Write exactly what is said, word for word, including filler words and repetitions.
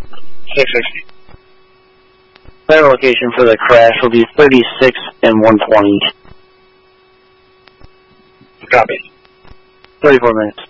six sixty. Fire location for the crash will be thirty-six and one twenty. Copy. thirty-four minutes.